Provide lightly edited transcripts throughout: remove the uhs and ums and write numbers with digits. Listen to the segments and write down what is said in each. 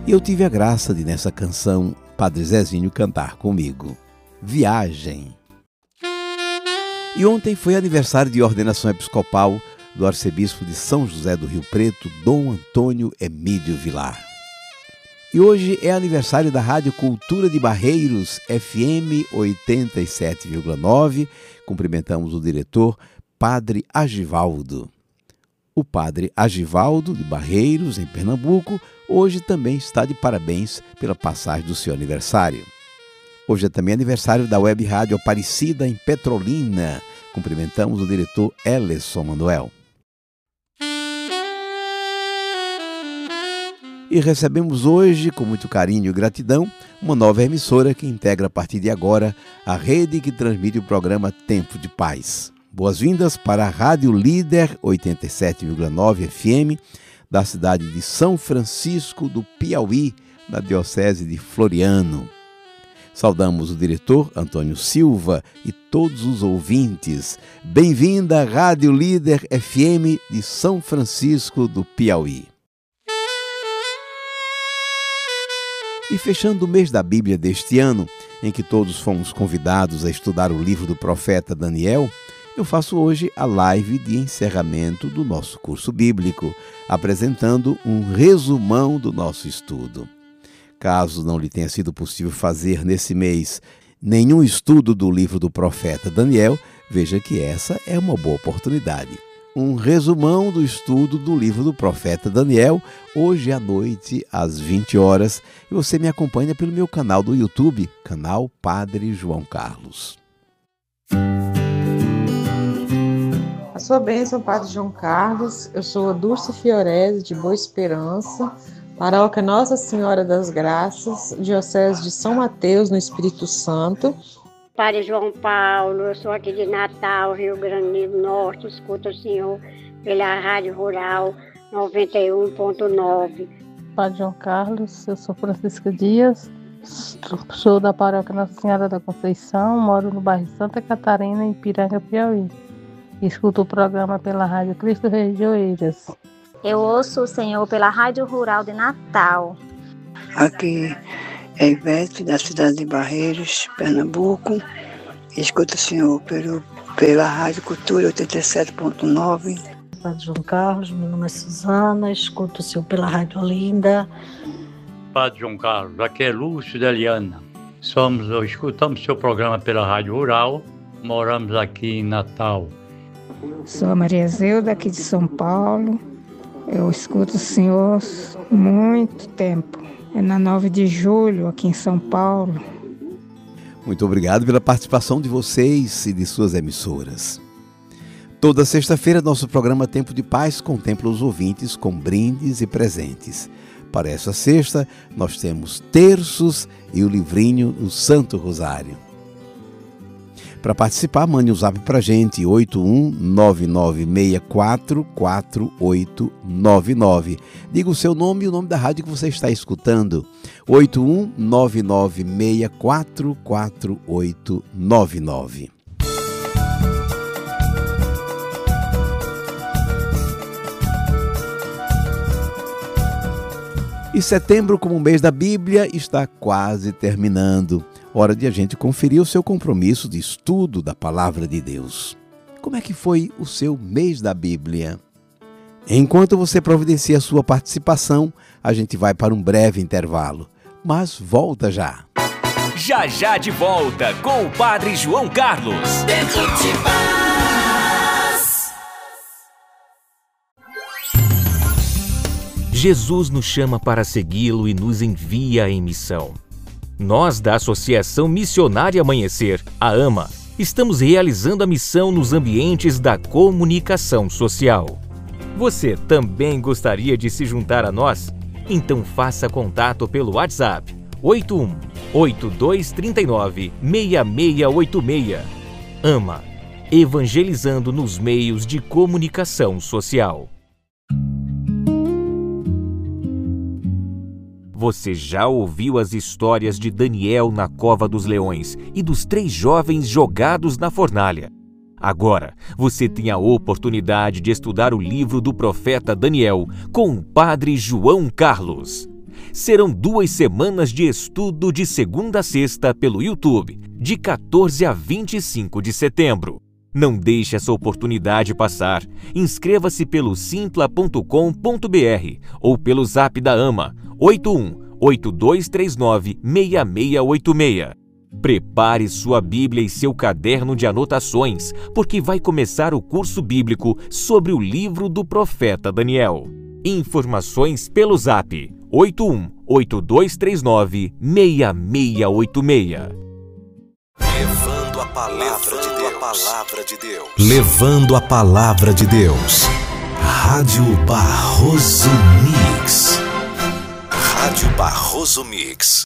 E eu tive a graça de, nessa canção, Padre Zezinho cantar comigo. Viagem. E ontem foi aniversário de ordenação episcopal do arcebispo de São José do Rio Preto, Dom Antônio Emílio Vilar. E hoje é aniversário da Rádio Cultura de Barreiros, FM 87,9. Cumprimentamos o diretor, Padre Agivaldo. O Padre Agivaldo, de Barreiros, em Pernambuco, hoje também está de parabéns pela passagem do seu aniversário. Hoje é também aniversário da Web Rádio Aparecida, em Petrolina. Cumprimentamos o diretor Ellerson Manuel. E recebemos hoje, com muito carinho e gratidão, uma nova emissora que integra a partir de agora a rede que transmite o programa Tempo de Paz. Boas-vindas para a Rádio Líder 87,9 FM da cidade de São Francisco do Piauí, na Diocese de Floriano. Saudamos o diretor Antônio Silva e todos os ouvintes. Bem-vinda à Rádio Líder FM de São Francisco do Piauí. E fechando o mês da Bíblia deste ano, em que todos fomos convidados a estudar o livro do profeta Daniel, eu faço hoje a live de encerramento do nosso curso bíblico, apresentando um resumão do nosso estudo. Caso não lhe tenha sido possível fazer nesse mês nenhum estudo do livro do profeta Daniel, veja que essa é uma boa oportunidade. Um resumão do estudo do livro do profeta Daniel, hoje à noite, às 20 horas, e você me acompanha pelo meu canal do YouTube, canal Padre João Carlos. A sua bênção, Padre João Carlos. Eu sou a Dulce Fiorese, de Boa Esperança, paróquia Nossa Senhora das Graças, Diocese de São Mateus, no Espírito Santo. Padre João Paulo, eu sou aqui de Natal, Rio Grande do Norte, escuto o senhor pela Rádio Rural 91.9. Padre João Carlos, eu sou Francisca Dias, sou da paróquia Nossa Senhora da Conceição, moro no bairro Santa Catarina, em Piranga, Piauí. Escuto o programa pela Rádio Cristo Rei de Oeiras. Eu ouço o senhor pela Rádio Rural de Natal. Aqui é Ivete, da cidade de Barreiros, Pernambuco. Escuto o senhor pela Rádio Cultura 87.9. Padre João Carlos, meu nome é Suzana, escuto o senhor pela Rádio Olinda. Padre João Carlos, aqui é Lúcio de Eliana. Escutamos seu programa pela Rádio Rural, moramos aqui em Natal. Sou a Maria Zeuda, aqui de São Paulo. Eu escuto o senhor há muito tempo. É na 9 de julho, aqui em São Paulo. Muito obrigado pela participação de vocês e de suas emissoras. Toda sexta-feira, nosso programa Tempo de Paz contempla os ouvintes com brindes e presentes. Para essa sexta, nós temos terços e o livrinho O Santo Rosário. Para participar, mande um zap para a gente, 8199644899. Diga o seu nome e o nome da rádio que você está escutando, 8199644899. E setembro, como o mês da Bíblia, está quase terminando. Hora de a gente conferir o seu compromisso de estudo da Palavra de Deus. Como é que foi o seu mês da Bíblia? Enquanto você providencia a sua participação, a gente vai para um breve intervalo. Mas volta já. Já já de volta com o Padre João Carlos. Tempo de Paz. Jesus nos chama para segui-lo e nos envia em missão. Nós, da Associação Missionária Amanhecer, a AMA, estamos realizando a missão nos ambientes da comunicação social. Você também gostaria de se juntar a nós? Então faça contato pelo WhatsApp 81-8239-6686. AMA, evangelizando nos meios de comunicação social. Você já ouviu as histórias de Daniel na cova dos leões e dos 3 jovens jogados na fornalha. Agora, você tem a oportunidade de estudar o livro do profeta Daniel com o Padre João Carlos. Serão 2 semanas de estudo de segunda a sexta pelo YouTube, de 14 a 25 de setembro. Não deixe essa oportunidade passar. Inscreva-se pelo simpla.com.br ou pelo Zap da AMA 81-8239-6686. Prepare sua Bíblia e seu caderno de anotações, porque vai começar o curso bíblico sobre o livro do profeta Daniel. Informações pelo Zap 81-8239-6686. Levando a palavra de Deus. Levando a palavra de Deus. Rádio Barroso Mix. Rádio Barroso Mix.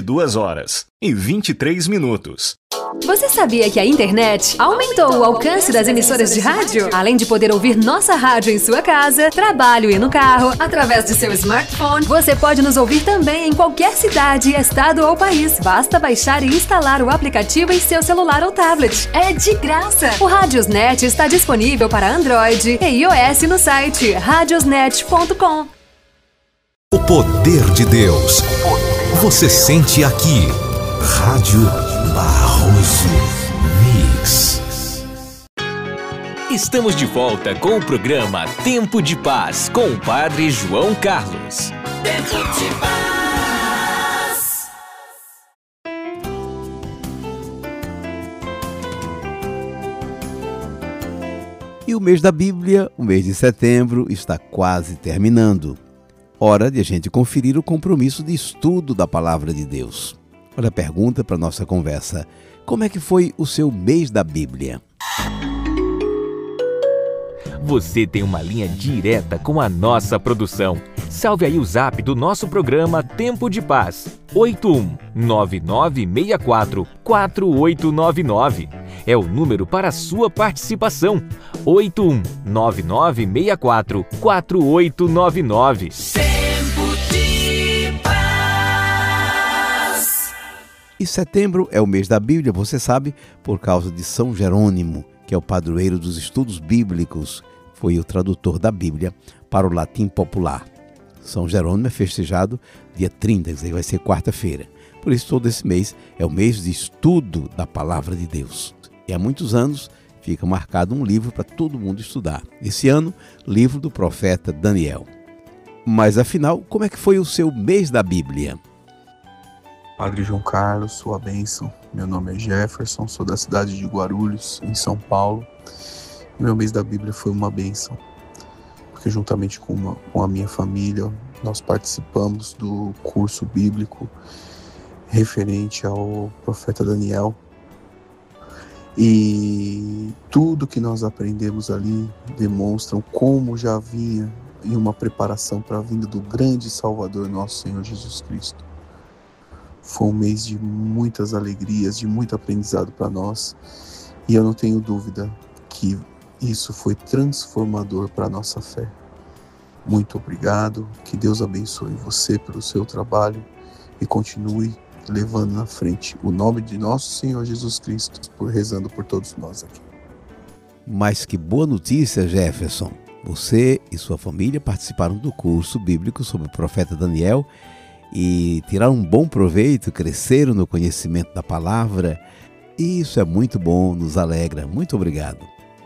22h23. Você sabia que a internet aumentou o alcance das emissoras de rádio? Além de poder ouvir nossa rádio em sua casa, trabalho e no carro, através de seu smartphone, você pode nos ouvir também em qualquer cidade, estado ou país. Basta baixar e instalar o aplicativo em seu celular ou tablet. É de graça! O Radiosnet está disponível para Android e iOS no site radiosnet.com. O poder de Deus. Você sente aqui. Rádio Barroso Mix. Estamos de volta com o programa Tempo de Paz, com o Padre João Carlos. Tempo de Paz. E o mês da Bíblia, o mês de setembro, está quase terminando. Hora de a gente conferir o compromisso de estudo da Palavra de Deus. Olha a pergunta para a nossa conversa. Como é que foi o seu mês da Bíblia? Você tem uma linha direta com a nossa produção. Salve aí o Zap do nosso programa Tempo de Paz. 81-9964-4899. É o número para a sua participação. 81-9964-4899. E setembro é o mês da Bíblia, você sabe, por causa de São Jerônimo, que é o padroeiro dos estudos bíblicos, foi o tradutor da Bíblia para o latim popular. São Jerônimo é festejado dia 30, que vai ser quarta-feira. Por isso todo esse mês é o mês de estudo da Palavra de Deus. E há muitos anos fica marcado um livro para todo mundo estudar. Esse ano, livro do profeta Daniel. Mas afinal, como é que foi o seu mês da Bíblia? Padre João Carlos, sua bênção. Meu nome é Jefferson, sou da cidade de Guarulhos, em São Paulo. Meu mês da Bíblia foi uma bênção, porque juntamente com a minha família, nós participamos do curso bíblico referente ao profeta Daniel. E tudo que nós aprendemos ali demonstram como já vinha em uma preparação para a vinda do grande Salvador, nosso Senhor Jesus Cristo. Foi um mês de muitas alegrias, de muito aprendizado para nós. E eu não tenho dúvida que isso foi transformador para a nossa fé. Muito obrigado, que Deus abençoe você pelo seu trabalho e continue levando na frente o nome de nosso Senhor Jesus Cristo, rezando por todos nós aqui. Mas que boa notícia, Jefferson! Você e sua família participaram do curso bíblico sobre o profeta Daniel e tiraram um bom proveito, cresceram no conhecimento da palavra. Isso é muito bom, nos alegra. Muito obrigado.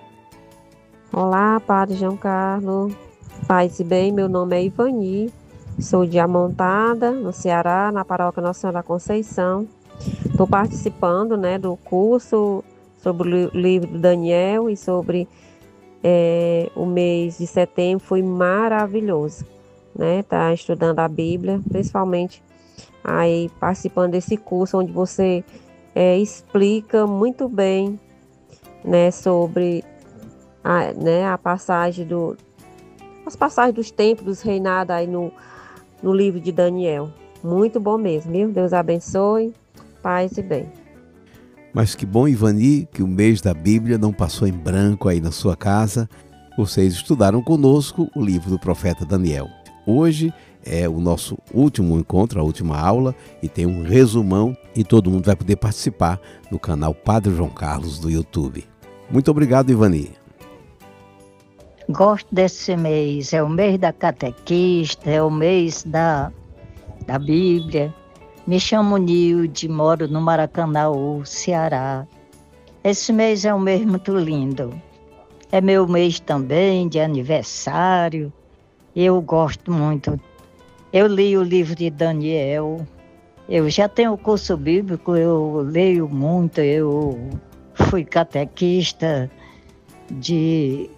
Olá, Padre João Carlos. Paz e bem, meu nome é Ivani. Sou de Amontada, no Ceará, na paróquia Nossa Senhora da Conceição. Estou participando, do curso sobre o livro do Daniel e sobre o mês de setembro. Foi maravilhoso. Tá estudando a Bíblia, principalmente aí participando desse curso onde você explica muito bem, sobre a passagem as passagens dos tempos, dos reinados aí no livro de Daniel. Muito bom mesmo, viu? Deus abençoe, paz e bem. Mas que bom, Ivani, que o mês da Bíblia não passou em branco aí na sua casa. Vocês estudaram conosco o livro do profeta Daniel. Hoje é o nosso último encontro, a última aula, e tem um resumão e todo mundo vai poder participar no canal Padre João Carlos do YouTube. Muito obrigado, Ivani. Gosto desse mês, é o mês da catequista, é o mês da Bíblia. Me chamo Nilde, moro no Maracanaú, Ceará. Esse mês é um mês muito lindo. É meu mês também de aniversário. Eu gosto muito. Eu li o livro de Daniel. Eu já tenho o curso bíblico, eu leio muito. Eu fui catequista de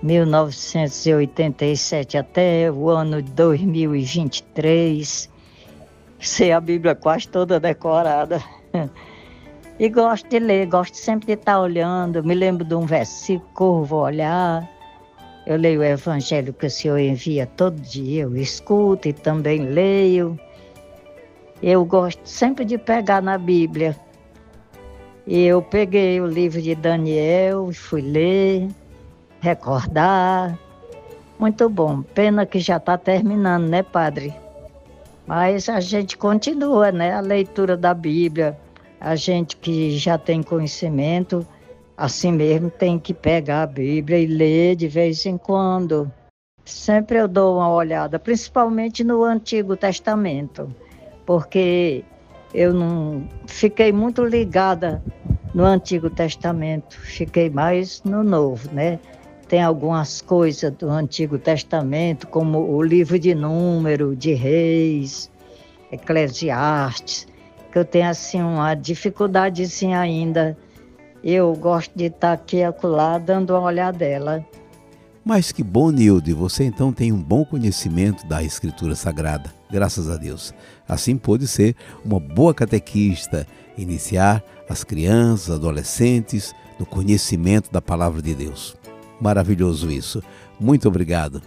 1987 até o ano de 2023. Sei a Bíblia quase toda decorada. E gosto de ler, gosto sempre de estar olhando. Me lembro de um versículo, vou olhar. Eu leio o Evangelho que o Senhor envia todo dia, eu escuto e também leio. Eu gosto sempre de pegar na Bíblia. E eu peguei o livro de Daniel, fui ler, recordar. Muito bom. Pena que já está terminando, né, padre? Mas a gente continua, né? A leitura da Bíblia. A gente que já tem conhecimento, assim mesmo tem que pegar a Bíblia e ler de vez em quando. Sempre eu dou uma olhada, principalmente no Antigo Testamento, porque eu não fiquei muito ligada no Antigo Testamento, fiquei mais no Novo, né? Tem algumas coisas do Antigo Testamento, como o livro de Número, de Reis, Eclesiastes, que eu tenho assim uma dificuldadezinha ainda. Eu gosto de estar aqui e acolá dando uma olhadela. Mas que bom, Nilde, você então tem um bom conhecimento da Escritura Sagrada, graças a Deus. Assim pôde ser uma boa catequista, iniciar as crianças, adolescentes no conhecimento da Palavra de Deus. Maravilhoso isso. Muito obrigado.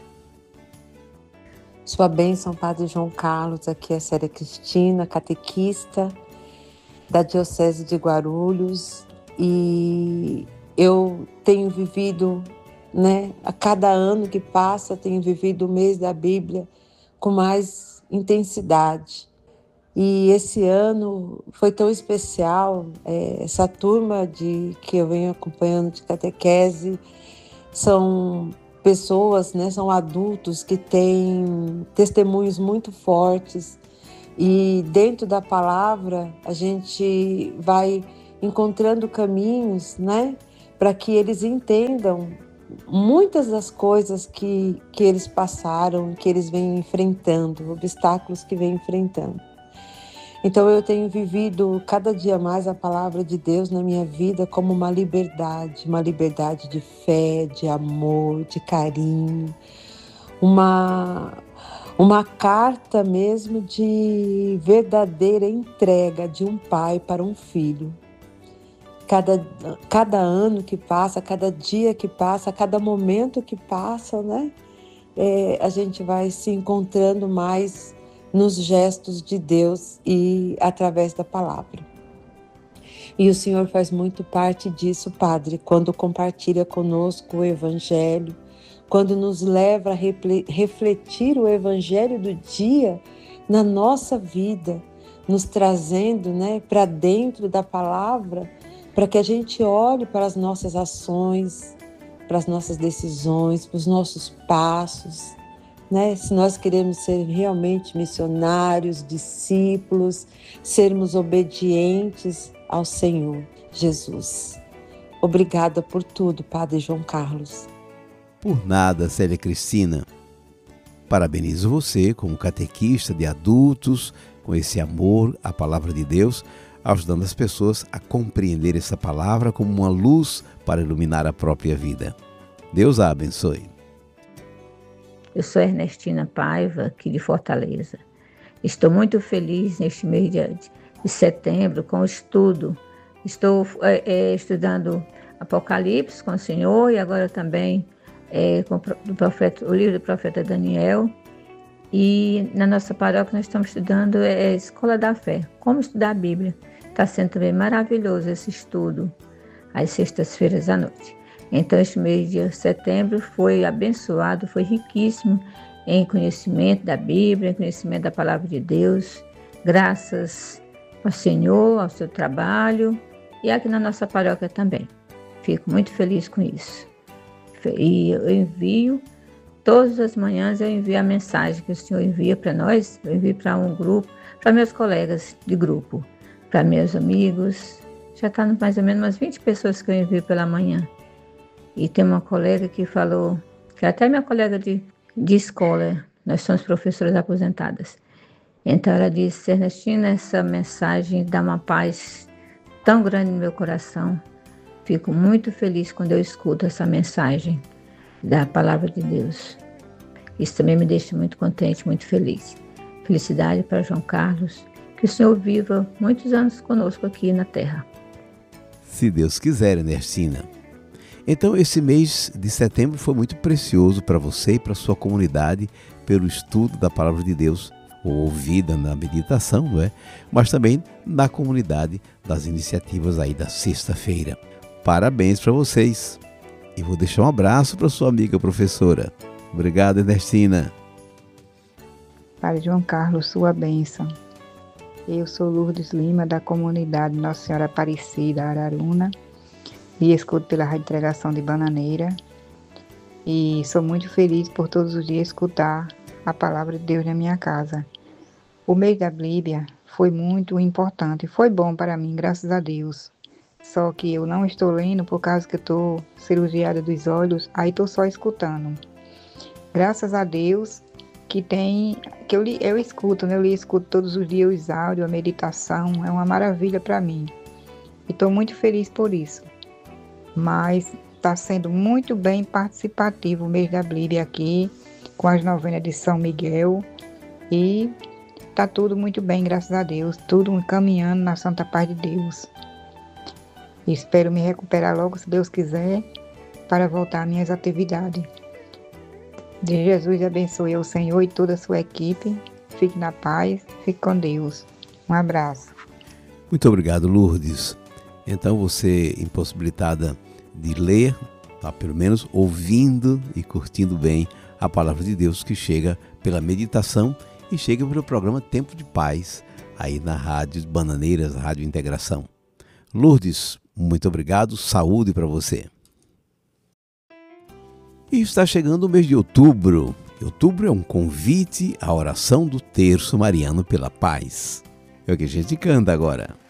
Sua bênção, Padre João Carlos. Aqui é Célia Cristina, catequista da Diocese de Guarulhos. E eu tenho vivido, né, a cada ano que passa, tenho vivido o mês da Bíblia com mais intensidade. E esse ano foi tão especial, essa turma que eu venho acompanhando de catequese, são pessoas, né, são adultos que têm testemunhos muito fortes e dentro da palavra a gente vai encontrando caminhos, né, para que eles entendam muitas das coisas que eles passaram, que eles vêm enfrentando, obstáculos que vêm enfrentando. Então eu tenho vivido cada dia mais a palavra de Deus na minha vida como uma liberdade de fé, de amor, de carinho, uma carta mesmo de verdadeira entrega de um pai para um filho. Cada ano que passa, cada dia que passa, cada momento que passa, né? A gente vai se encontrando mais nos gestos de Deus e através da palavra. E o Senhor faz muito parte disso, Padre, quando compartilha conosco o Evangelho, quando nos leva a refletir o Evangelho do dia na nossa vida, nos trazendo, né, para dentro da palavra, para que a gente olhe para as nossas ações, para as nossas decisões, para os nossos passos, né? Se nós queremos ser realmente missionários, discípulos, sermos obedientes ao Senhor Jesus. Obrigada por tudo, Padre João Carlos. Por nada, Célia Cristina. Parabenizo você como catequista de adultos, com esse amor à palavra de Deus, ajudando as pessoas a compreender essa palavra como uma luz para iluminar a própria vida. Deus a abençoe. Eu sou Ernestina Paiva, aqui de Fortaleza. Estou muito feliz neste mês de setembro com o estudo. Estou estudando Apocalipse com o Senhor e agora também com o livro do profeta Daniel. E na nossa paróquia nós estamos estudando a Escola da Fé, como estudar a Bíblia. Está sendo também maravilhoso esse estudo, às sextas-feiras à noite. Então, este mês de setembro foi abençoado, foi riquíssimo em conhecimento da Bíblia, em conhecimento da Palavra de Deus, graças ao Senhor, ao seu trabalho e aqui na nossa paróquia também. Fico muito feliz com isso. E eu envio todas as manhãs eu envio a mensagem que o Senhor envia para nós, eu envio para um grupo, para meus colegas de grupo, para meus amigos. Já está mais ou menos umas 20 pessoas que eu envio pela manhã. E tem uma colega que falou, que é até minha colega de escola, nós somos professoras aposentadas. Então ela disse: Ernestina, essa mensagem dá uma paz tão grande no meu coração. Fico muito feliz quando eu escuto essa mensagem da palavra de Deus. Isso também me deixa muito contente, muito feliz. Felicidade para João Carlos, que o Senhor viva muitos anos conosco aqui na terra. Se Deus quiser, Ernestina. Então, esse mês de setembro foi muito precioso para você e para a sua comunidade pelo estudo da palavra de Deus, ouvida na meditação, não é? Mas também na comunidade das iniciativas aí da sexta-feira. Parabéns para vocês. E vou deixar um abraço para sua amiga professora. Obrigado, Ernestina. Padre João Carlos, sua bênção. Eu sou Lourdes Lima, da comunidade Nossa Senhora Aparecida, Araruna, e escuto pela Rádio Entregação de Bananeira. E sou muito feliz por todos os dias escutar a palavra de Deus na minha casa. O mês da Bíblia foi muito importante, foi bom para mim, graças a Deus. Só que eu não estou lendo por causa que eu estou cirurgiada dos olhos, aí estou só escutando. Graças a Deus que eu escuto, né? Eu escuto todos os dias os áudios, a meditação, é uma maravilha para mim. E estou muito feliz por isso. Mas está sendo muito bem participativo o mês da Bíblia aqui, com as novenas de São Miguel. E está tudo muito bem, graças a Deus. Tudo caminhando na santa paz de Deus. Espero me recuperar logo, se Deus quiser, para voltar às minhas atividades. De Jesus abençoe o Senhor e toda a sua equipe. Fique na paz, fique com Deus. Um abraço. Muito obrigado, Lourdes. Então, você impossibilitada de ler, tá, pelo menos ouvindo e curtindo bem a palavra de Deus, que chega pela meditação e chega pelo programa Tempo de Paz, aí na Rádio Bananeiras, Rádio Integração. Lourdes, muito obrigado, saúde para você. E está chegando o mês de outubro. Outubro é um convite à oração do Terço Mariano pela Paz. É o que a gente canta agora.